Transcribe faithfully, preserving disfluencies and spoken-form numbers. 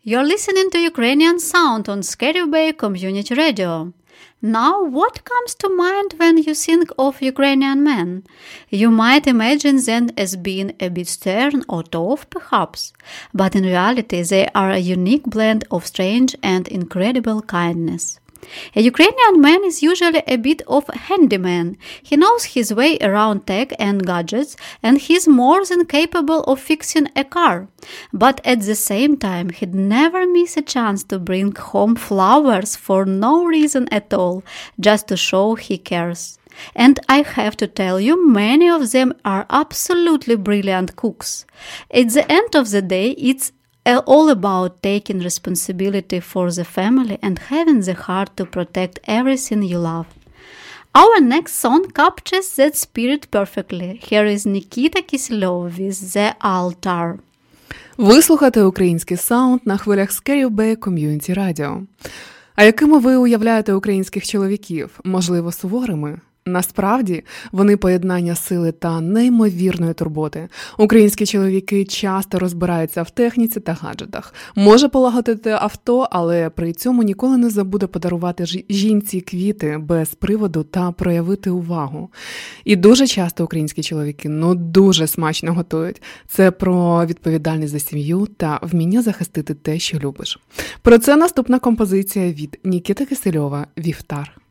You're listening to Ukrainian Sound on Skerry Bay Community Radio. Now, what comes to mind when you think of Ukrainian men? You might imagine them as being a bit stern or tough, perhaps, but in reality they are a unique blend of strange and incredible kindness. A Ukrainian man is usually a bit of a handyman. He knows his way around tech and gadgets, and he's more than capable of fixing a car. But at the same time, he'd never miss a chance to bring home flowers for no reason at all, just to show he cares. And I have to tell you, many of them are absolutely brilliant cooks. At the end of the day, it's all about taking responsibility for the family and having the heart to protect everything you love. Our next song captures that spirit perfectly. Here is Nikita Kisilyov with The Altar. Ви слухаєте український саунд на хвилях Skerry Bay Community Radio. А якими ви уявляєте українських чоловіків? Можливо, суворими? Насправді, вони поєднання сили та неймовірної турботи. Українські чоловіки часто розбираються в техніці та гаджетах. Може полагодити авто, але при цьому ніколи не забуде подарувати жінці квіти без приводу та проявити увагу. І дуже часто українські чоловіки, ну дуже смачно готують. Це про відповідальність за сім'ю та вміння захистити те, що любиш. Про це наступна композиція від Нікіти Кисельова «Вівтар».